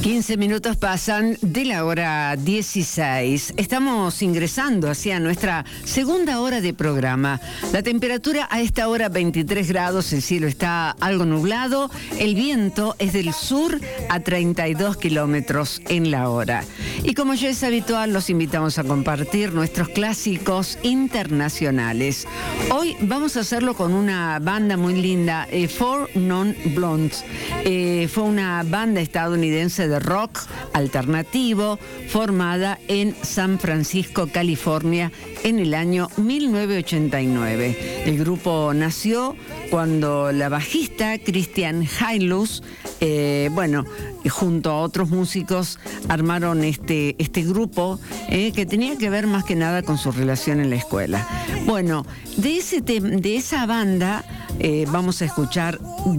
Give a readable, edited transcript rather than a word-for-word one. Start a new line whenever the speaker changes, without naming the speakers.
15 minutos pasan de la hora 16. Estamos ingresando hacia nuestra segunda hora de programa. La temperatura a esta hora 23 grados, el cielo está algo nublado, el viento es del sur a 32 kilómetros en la hora. Y como ya es habitual, los invitamos a compartir nuestros clásicos internacionales. Hoy vamos a hacerlo con una banda muy linda, Four Non Blondes. Fue una banda estadounidense de rock alternativo formada en San Francisco, California, en el año 1989. El grupo nació cuando la bajista Christian Heinlus, junto a otros músicos, armaron este grupo que tenía que ver más que nada con su relación en la escuela. Bueno, de esa banda vamos a escuchar